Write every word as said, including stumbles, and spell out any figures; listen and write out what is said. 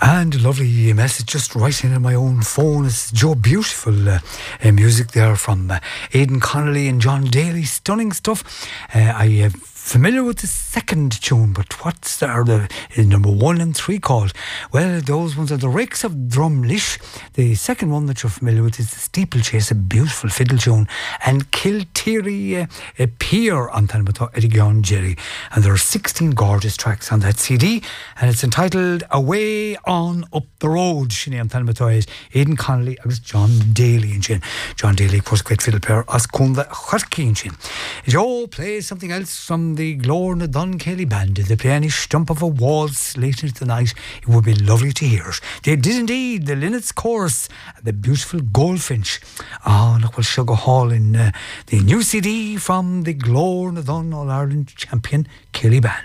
And a lovely message just right in on my own phone. It's Joe, beautiful uh, uh, music there from uh, Aidan Connolly and John Daly. Stunning stuff. Uh, I am familiar with the second tune, but what's the, are the is number one and three called? Well, those ones are the Rakes of Drumlish. The second one that you're familiar with is the Steeplechase, a beautiful fiddle tune, and Kilteary uh, Pier on Tanamato Edigon Jerry. And there are sixteen gorgeous tracks on that C D, and it's entitled Away On Up the Road. Shini on Tanamato is Aidan Connolly and John Daly and Jin. John Daly, of course, great fiddle player. Askunda Churki and Jin. Joe plays something else from the Glorna Dun Kelly band. They play any stump of a waltz late into the night. It would be lovely to hear it. They did indeed. The Linnets Chorus, the beautiful Goldfinch. Ah, oh, look, we'll Sugar Hall in uh, the new C D from the Glorna Dun All Ireland champion Kelly band.